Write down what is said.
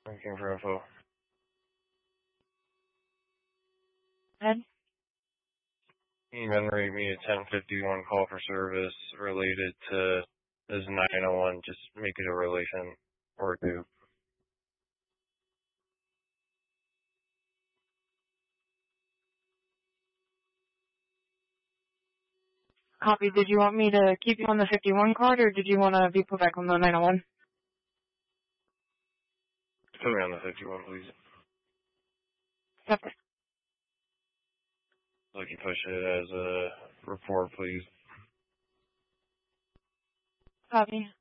Looking for info. Ed? Can you generate me a 1051 call for service related to this 901? Just make it a relation or two. Copy. Did you want me to keep you on the 51 card, or did you want to be put back on the 901? Put me on the 51, please. Yep. So I can push it as a report, please. Copy.